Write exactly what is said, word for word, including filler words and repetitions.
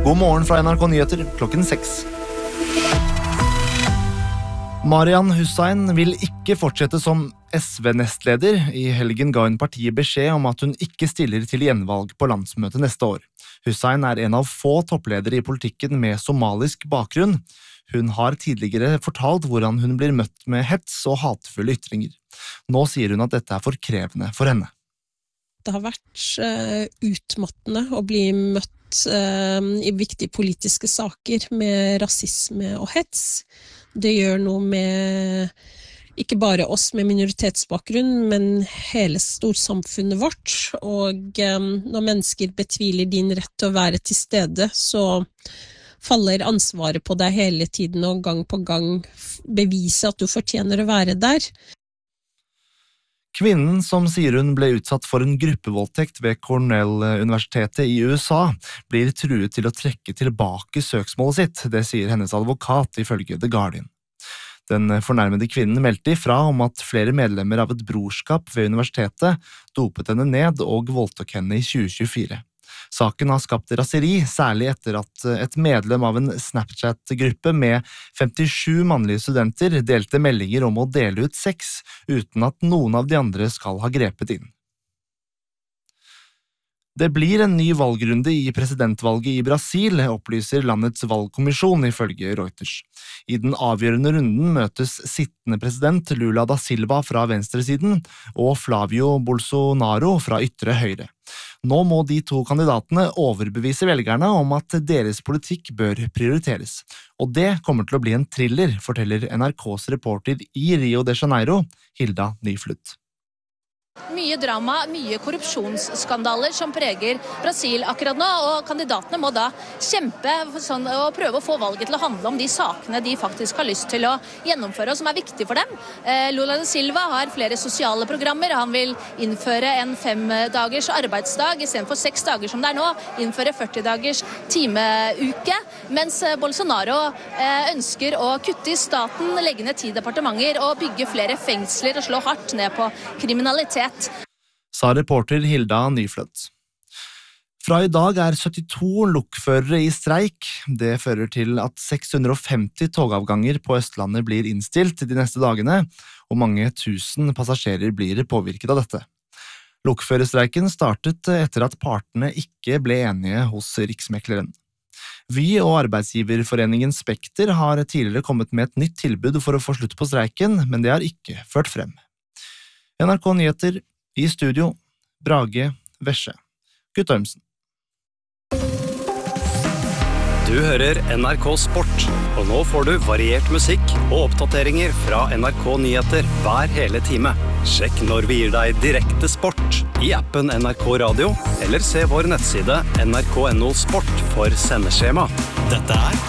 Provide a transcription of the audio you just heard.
God morgen fra N R K Nyheter klokken seks. Marian Hussein vil ikke fortsette som S V-nestleder. I helgen ga hun partiet beskjed om at hun ikke stiller til gjenvalg på landsmøtet neste år. Hussein er en av få toppledere i politikken med somalisk bakgrunn. Hun har tidligere fortalt hvordan hun blir møtt med hets og hatefulle ytringer. Nå sier hun at dette er for krevende for henne. Det har vært uh, utmattende å bli møtt uh, i viktige politiske saker med rasisme og hets. Det gjør noe med ikke bare oss med minoritetsbakgrunn, men hele storsamfunnet vårt. Og um, når mennesker betviler din rett til å være til stede, så faller ansvaret på deg hele tiden og gang på gang bevise at du fortjener å være der. Kvinnen som sier hun ble utsatt for en gruppevoldtekt ved Cornell-universitetet i U S A, blir truet til å trekke tilbake søksmålet sitt, det sier hennes advokat ifølge The Guardian. Den fornærmede kvinnen meldte ifra om at flere medlemmer av et brorskap ved universitetet dopet henne ned og voldtok henne i tjue tjuefire. Saken har skapt raseri, særlig etter at et medlem av en Snapchat-gruppe med femtisju mannlige studenter delte meldinger om å dele ut sex, uten at noen av de andre skal ha grepet inn. Det blir en ny valgrunde i presidentvalget i Brasil, opplyser landets valgkommisjon ifølge Reuters. I den avgjørende runden møtes sittende president Lula da Silva fra venstresiden og Flavio Bolsonaro fra ytre høyre. Nå må de to kandidatene overbevise velgerne om at deres politikk bør prioriteres. Og det kommer til å bli en thriller, forteller N R K's reporter i Rio de Janeiro, Hilda Nyflutt. Mye drama, mye korrupsjonsskandaler som preger Brasil akkurat nå, og kandidatene må da kjempe sånn, og prøve å få valget til å handle om de sakene de faktisk har lyst til å gjennomføre, og som er viktige for dem. Eh, Lula da Silva har flere sosiale programmer. Han vil innføre en femdagers arbeidsdag i stedet for seks dager som det er nå, innføre førti dagers timeuke, mens Bolsonaro eh, ønsker å kutte i staten, legge ned ti departementer og bygge flere fengsler og slå hardt ned på kriminalitet. Sa reporter Hilda Nyflutt. Fra i dag er syttito lokførere i streik. Det fører til at seks hundre og femti togavganger på Østlandet blir innstilt de neste dagene, og mange tusen passasjerer blir påvirket av dette. Lokførerstreiken startet etter at partene ikke ble enige hos Riksmekleren. Vy og arbeidsgiverforeningen Spekter har tidligere kommet med et nytt tilbud for å få slutt på streiken, men det har ikke ført frem. N R K Nyheter, i studio, Brage Vesje. Guttormsen. Du hører N R K Sport, og nå får du variert musikk og oppdateringer fra N R K Nyheter hver hele time. Sjekk når vi gir deg direkte sport i appen N R K Radio, eller se vår nettside N R K punktum no sport for sendeskjema. Dette er